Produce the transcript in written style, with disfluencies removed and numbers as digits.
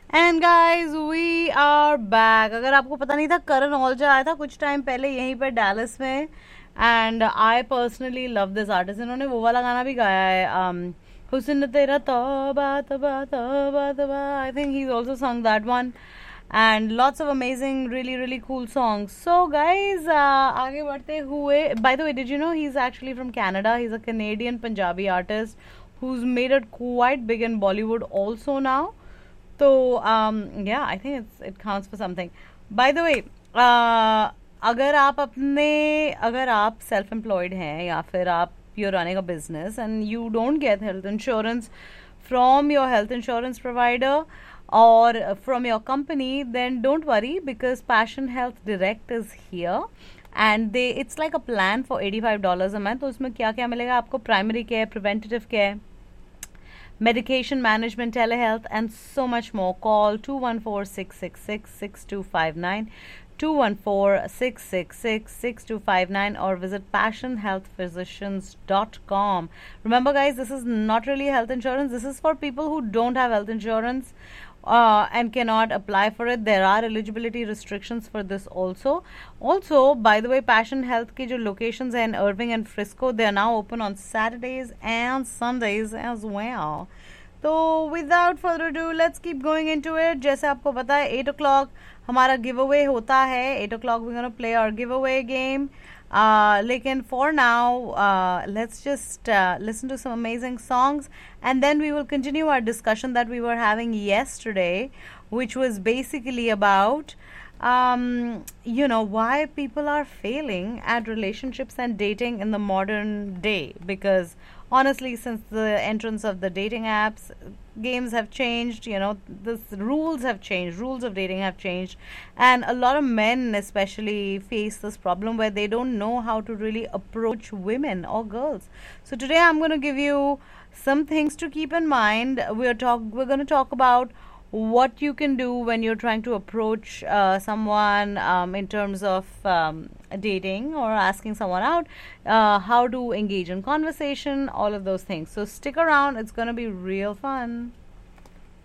And guys we are back. अगर आपको पता नहीं था, करण औलचा आया था कुछ टाइम पहले यहीं पर डैलस में। And I personally love this artist. इन्होंने वो वाला गाना भी गाया है, हुस्न तेरा तौबा तौबा तौबा तौबा। I think he also song that one and lots of amazing really really cool song. So guys आगे बढ़ते हुए, by the way did you know he is actually from Canada. He is a Canadian Punjabi artist who's made it quite big in Bollywood also now. So yeah, I think it counts for something. By the way, uh, अगर आप self employed हैं या फिर आप you're running a business and you don't get health insurance from your health insurance provider or from your company, then don't worry, because Passion Health Direct is here and they it's like a plan for $85 a month. तो उसमें क्या क्या मिलेगा आपको? Primary care, preventive care, medication management, telehealth, and so much more. Call 214-666-6259, 214-666-6259, or visit passionhealthphysicians.com. Remember, guys, this is not really health insurance. This is for people who don't have health insurance and cannot apply for it. There are eligibility restrictions for this also. Also, by the way, Passion Health के जो locations हैं in Irving and Frisco, they are now open on Saturdays and Sundays as well. तो without further ado, let's keep going into it. जैसे आपको पता है 8 o'clock हमारा giveaway होता है. 8 o'clock we're gonna play our giveaway game. Lekin for now, let's just listen to some amazing songs, and then we will continue our discussion that we were having yesterday, which was basically about why people are failing at relationships and dating in the modern day. Because honestly, since the entrance of the dating apps, games have changed. The rules have changed. Rules of dating have changed, and a lot of men especially face this problem where they don't know how to really approach women or girls. So today I'm going to give you some things to keep in mind. We're going to talk about what you can do when you're trying to approach someone in terms of dating or asking someone out, how to engage in conversation, all of those things. So stick around, it's going to be real fun.